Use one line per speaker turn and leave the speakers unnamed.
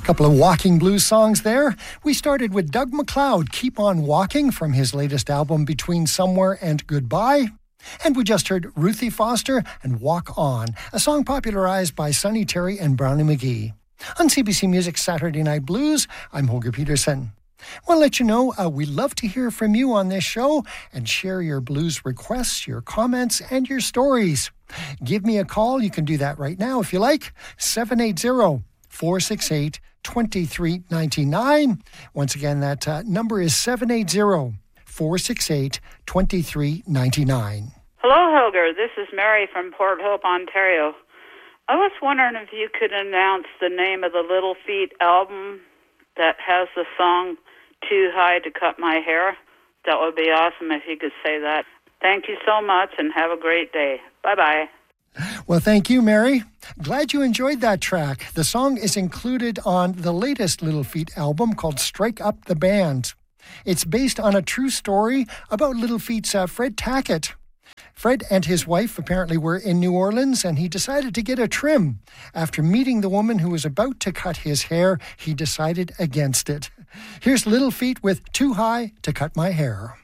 Couple of walking blues songs there. We started with Doug MacLeod, Keep On Walking, from his latest album Between Somewhere and Goodbye. And we just heard Ruthie Foster and Walk On, a song popularized by Sonny Terry and Brownie McGhee. On CBC Music Saturday Night Blues, I'm Holger Peterson. I want to let you know we love to hear from you on this show and share your blues requests, your comments, and your stories. Give me a call. You can do that right now if you like. 780-468-2399. Once again, that number is 780-468-2399.
Hello, Holger. This is Mary from Port Hope, Ontario. I was wondering if you could announce the name of the Little Feat album that has the song Too High to Cut My Hair. That would be awesome if you could say that. Thank you so much and have a great day. Bye-bye.
Well, thank you, Mary. Glad you enjoyed that track. The song is included on the latest Little Feat album called Strike Up the Band. It's based on a true story about Little Feat's Fred Tackett. Fred and his wife apparently were in New Orleans, and he decided to get a trim. After meeting the woman who was about to cut his hair, he decided against it. Here's Little Feat with Too High to Cut My Hair.